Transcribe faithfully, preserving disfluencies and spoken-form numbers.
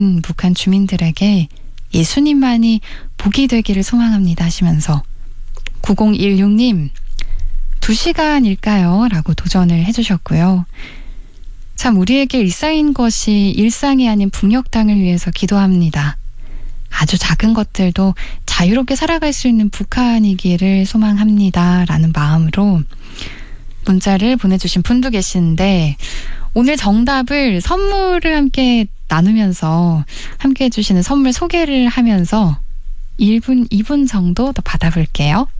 북한 주민들에게 예수님만이 복이 되기를 소망합니다 하시면서 구공일육 님 두 시간일까요? 라고 도전을 해주셨고요. 참 우리에게 일상인 것이 일상이 아닌 북녘 땅을 위해서 기도합니다. 아주 작은 것들도 자유롭게 살아갈 수 있는 북한이기를 소망합니다. 라는 마음으로 문자를 보내주신 분도 계시는데 오늘 정답을 선물을 함께 나누면서 함께 해주시는 선물 소개를 하면서 일 분, 이 분 정도 더 받아볼게요.